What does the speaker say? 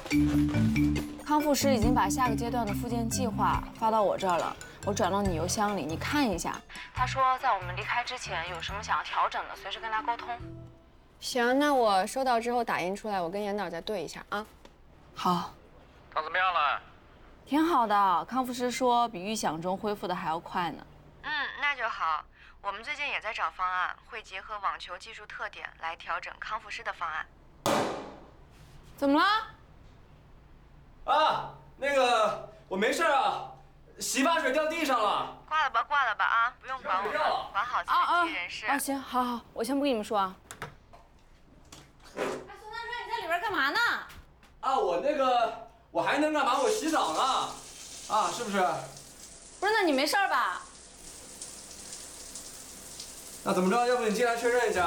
康复师已经把下个阶段的复健计划发到我这儿了，我转到你邮箱里，你看一下。他说在我们离开之前有什么想要调整的，随时跟他沟通。 行，那我收到之后打印出来，我跟严导再对一下啊。 好。 他怎么样了？ 挺好的，康复师说比预想中恢复的还要快呢。 那就好。我们最近也在找方案，会结合网球技术特点来调整康复师的方案。 怎么了？ 啊，那个我没事啊，洗发水掉地上了。 挂了吧啊，不用管我们，管好残疾人士。 行，好，我先不跟你们说啊。哎，宋丹川，你在里边干嘛呢？ 啊，我还能干嘛？我洗澡呢。啊，是不是？ 不是，那你没事吧？ 那怎么着？要不你进来确认一下？